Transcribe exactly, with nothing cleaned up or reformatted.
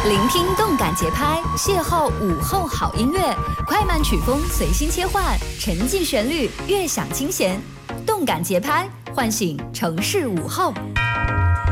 聆听动感节拍，邂逅午后好音乐，快慢曲风随心切换，沉寂旋律，悦享清闲。动感节拍，唤醒城市午后。